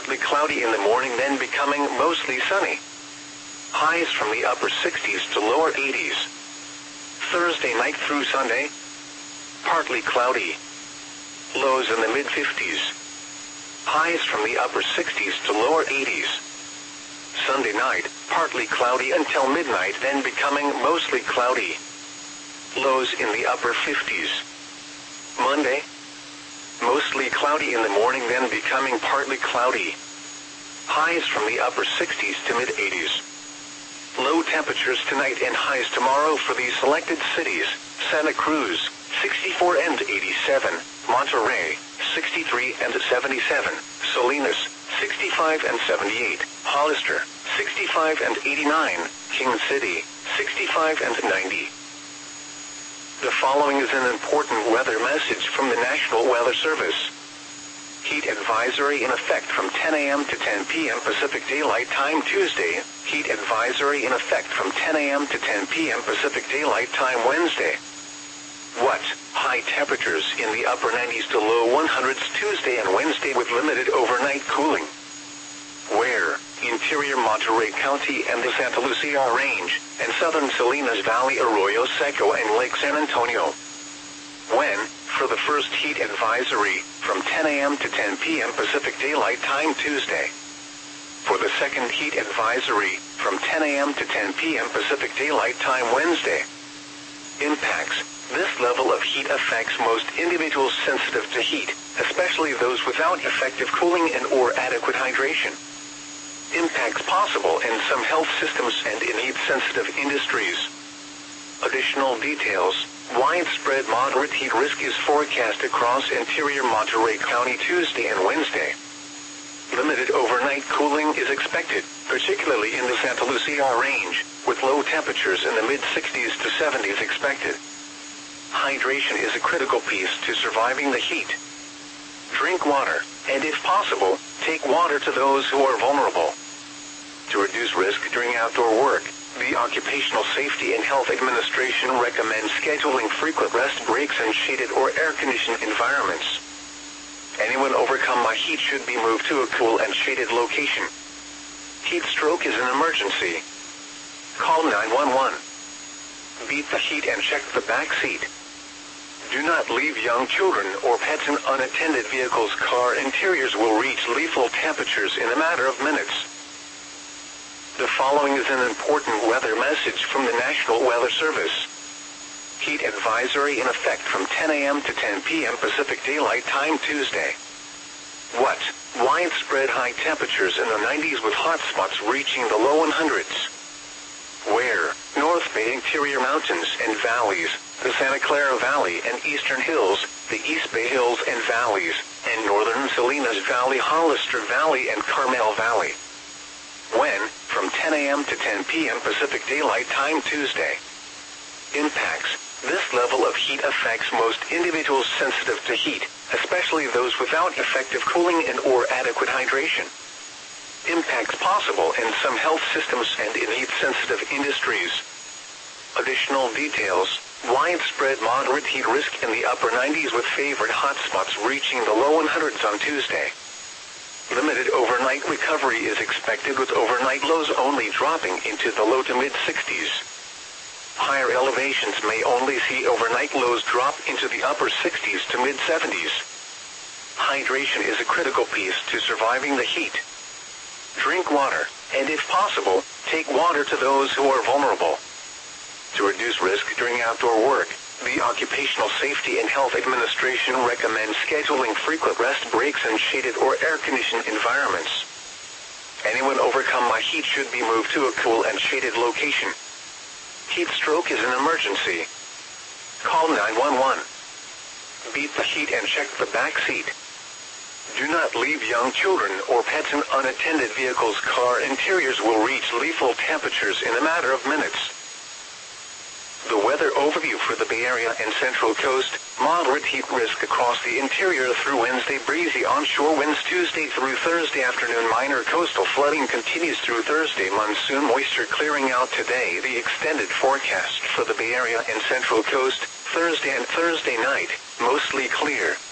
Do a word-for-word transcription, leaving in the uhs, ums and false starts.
partly cloudy in the morning, then becoming mostly sunny. Highs from the upper sixties to lower eighties. Thursday night through Sunday, partly cloudy. Lows in the mid fifties. Highs from the upper sixties to lower eighties. Sunday night, partly cloudy until midnight, then becoming mostly cloudy. Lows in the upper fifties. Monday, mostly cloudy in the morning, then becoming partly cloudy. Highs from the upper sixties to mid eighties. Low temperatures tonight and highs tomorrow for these selected cities: Santa Cruz, sixty-four and eighty-seven, Monterey, sixty-three and seventy-seven, Salinas, sixty-five and seventy-eight, Hollister, sixty-five and eighty-nine, King City, sixty-five and ninety. The following is an important weather message from the National Weather Service. Heat advisory in effect from ten a m to ten p m Pacific Daylight Time Tuesday. Heat advisory in effect from ten a m to ten p m Pacific Daylight Time Wednesday. What? High temperatures in the upper nineties to low hundreds Tuesday and Wednesday with limited overnight cooling. Where? Interior Monterey County and the Santa Lucia Range, and southern Salinas Valley, Arroyo Seco, and Lake San Antonio. When? For the first heat advisory, from ten a m to ten p m Pacific Daylight Time Tuesday. For the second heat advisory, from ten a m to ten p m Pacific Daylight Time Wednesday. Impacts. This level of heat affects most individuals sensitive to heat, especially those without effective cooling and or adequate hydration. Impacts possible in some health systems and in heat-sensitive industries. Additional details. Widespread moderate heat risk is forecast across interior Monterey County Tuesday and Wednesday. Limited overnight cooling is expected, particularly in the Santa Lucia Range, with low temperatures in the mid sixties to seventies expected. Hydration is a critical piece to surviving the heat. Drink water, and if possible, take water to those who are vulnerable. To reduce risk during outdoor work, the Occupational Safety and Health Administration recommends scheduling frequent rest breaks in shaded or air-conditioned environments. Anyone overcome by heat should be moved to a cool and shaded location. Heat stroke is an emergency. Call nine one one. Beat the heat and check the back seat. Do not leave young children or pets in unattended vehicles. Car interiors will reach lethal temperatures in a matter of minutes. The following is an important weather message from the National Weather Service. Heat advisory in effect from ten a m to ten p m Pacific Daylight Time Tuesday. What? Widespread high temperatures in the nineties with hot spots reaching the low hundreds. Where? North Bay Interior Mountains and Valleys, the Santa Clara Valley and Eastern Hills, the East Bay Hills and Valleys, and Northern Salinas Valley, Hollister Valley, and Carmel Valley. When? From ten a m to ten p m Pacific Daylight Time Tuesday. Impacts. This level of heat affects most individuals sensitive to heat, especially those without effective cooling and or adequate hydration. Impacts possible in some health systems and in heat-sensitive industries. Additional details. Widespread moderate heat risk in the upper nineties with favored hotspots reaching the low hundreds on Tuesday. Limited overnight recovery is expected with overnight lows only dropping into the low to mid sixties. Higher elevations may only see overnight lows drop into the upper sixties to mid seventies. Hydration is a critical piece to surviving the heat. Drink water, and if possible, take water to those who are vulnerable. To reduce risk during outdoor work, the Occupational Safety and Health Administration recommends scheduling frequent rest breaks in shaded or air-conditioned environments. Anyone overcome by heat should be moved to a cool and shaded location. Heat stroke is an emergency. Call nine one one. Beat the heat and check the back seat. Do not leave young children or pets in unattended vehicles. Car interiors will reach lethal temperatures in a matter of minutes. The weather overview for the Bay Area and Central Coast: moderate heat risk across the interior through Wednesday. Breezy onshore winds Tuesday through Thursday afternoon. Minor coastal flooding continues through Thursday. Monsoon moisture clearing out today. The extended forecast for the Bay Area and Central Coast: Thursday and Thursday night, mostly clear.